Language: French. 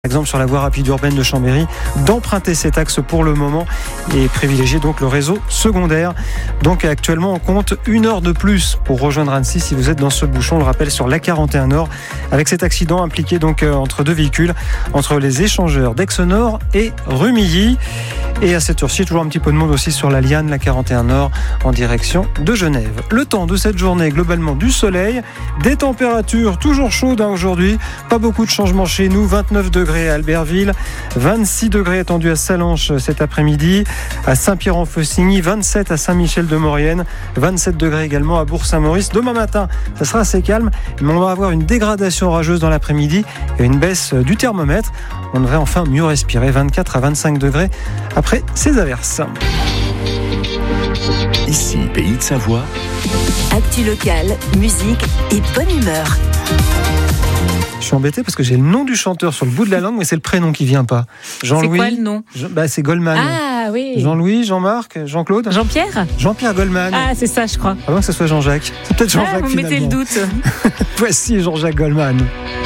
Par exemple sur la voie rapide urbaine de Chambéry, d'emprunter cet axe pour le moment et privilégier donc le réseau secondaire. Donc actuellement on compte 1 heure de plus pour rejoindre Annecy si vous êtes dans ce bouchon, on le rappelle, sur l'A41 Nord, avec cet accident impliqué donc entre deux véhicules, entre les échangeurs d'Aix-Nord et Rumilly. Et à cette heure-ci, toujours un petit peu de monde aussi sur la Liane, l'A41 Nord, en direction de Genève. Le temps de cette journée, globalement du soleil, des températures toujours chaudes aujourd'hui, pas beaucoup de changements chez nous, 29 degrés à Albertville, 26 degrés attendus à Sallanches cet après-midi, à Saint-Pierre-en-Faucigny, 27 à Saint-Michel-de-Maurienne, 27 degrés également à Bourg-Saint-Maurice. Demain matin, ça sera assez calme, mais on va avoir une dégradation orageuse dans l'après-midi et une baisse du thermomètre. On devrait enfin mieux respirer, 24 à 25 degrés après ces averses. Ici, Pays de Savoie. Actu locale, musique et bonne humeur. Je suis embêté parce que j'ai le nom du chanteur sur le bout de la langue, mais c'est le prénom qui vient pas. Jean-Louis. C'est quoi le nom ? C'est Goldman. Ah oui. Jean-Louis, Jean-Marc, Jean-Claude. Jean-Pierre ? Jean-Pierre Goldman. Ah, c'est ça, je crois. Avant que ce soit Jean-Jacques. C'est peut-être Jean-Jacques Vous finalement. mettez le doute. Voici Jean-Jacques Goldman.